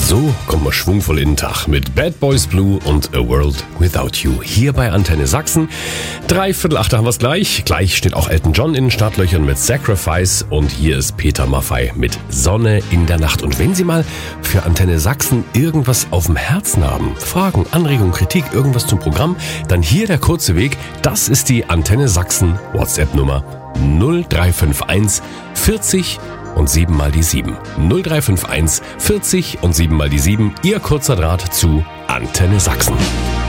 So kommt man schwungvoll in den Tag mit Bad Boys Blue und A World Without You. Hier bei Antenne Sachsen. 7:45 haben wir es gleich. Gleich steht auch Elton John in den Startlöchern mit Sacrifice. Und hier ist Peter Maffay mit Sonne in der Nacht. Und wenn Sie mal für Antenne Sachsen irgendwas auf dem Herzen haben, Fragen, Anregungen, Kritik, irgendwas zum Programm, dann hier der kurze Weg. Das ist die Antenne Sachsen WhatsApp-Nummer 0351 40 und 7 mal die 7. 0351 40 und 7 mal die 7. Ihr kurzer Draht zu Antenne Sachsen.